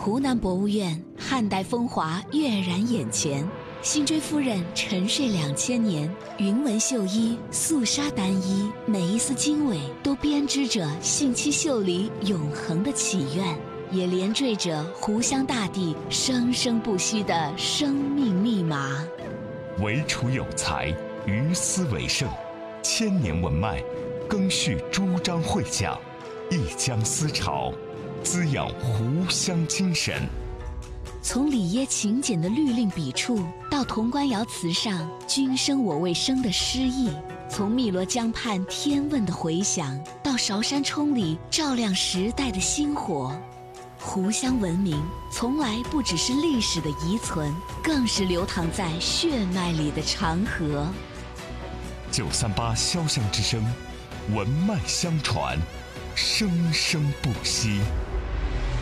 湖南博物院汉代风华跃然眼前，辛追夫人沉睡2000年，云纹绣衣，素纱单衣，每一丝经纬都编织着信七绣里永恒的祈愿，也连缀着湖湘大地生生不息的生命密码。 惟楚有才，于斯为盛，千年文脉，更续诸张会讲，一江思潮，滋养湖湘精神。 从里耶勤俭的律令笔触，到潼关窑瓷上君生我未生的诗意；从汨罗江畔天问的回响，到韶山冲里照亮时代的星火。湖湘文明从来不只是历史的遗存，更是流淌在血脉里的长河。 938潇湘之声，文脉相传，生生不息。